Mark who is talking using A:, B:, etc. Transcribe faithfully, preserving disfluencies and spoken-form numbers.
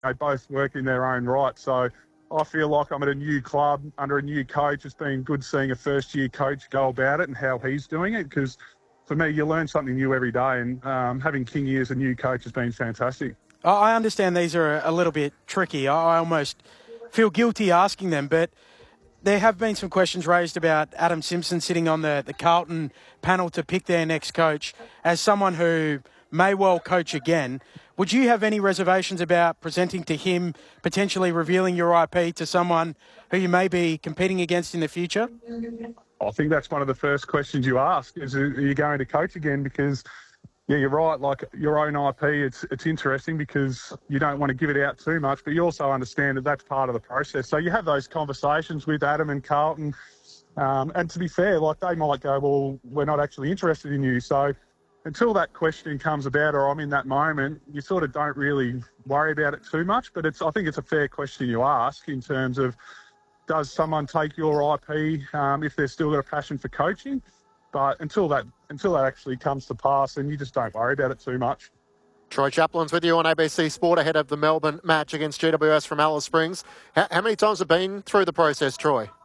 A: they both work in their own right. So I feel like I'm at a new club under a new coach. It's been good seeing a first-year coach go about it and how he's doing it, because for me, you learn something new every day, and um, having Kingy as a new coach has been fantastic.
B: I understand these are a little bit tricky. I almost feel guilty asking them, but there have been some questions raised about Adam Simpson sitting on the, the Carlton panel to pick their next coach. As someone who may well coach again, would you have any reservations about presenting to him, potentially revealing your I P to someone who you may be competing against in the future?
A: I think that's one of the first questions you ask, is are you going to coach again? Because, yeah, you're right, like your own I P, it's it's interesting because you don't want to give it out too much, but you also understand that that's part of the process. So you have those conversations with Adam and Carlton, um, and to be fair, like they might go, well, we're not actually interested in you. So until that question comes about or I'm in that moment, you sort of don't really worry about it too much. But it's I think it's a fair question you ask in terms of, does someone take your I P um, if they've still got a passion for coaching? But until that until that actually comes to pass, then you just don't worry about it too much.
C: Troy Chaplin's with you on A B C Sport ahead of the Melbourne match against G W S from Alice Springs. How, how many times have been through the process, Troy?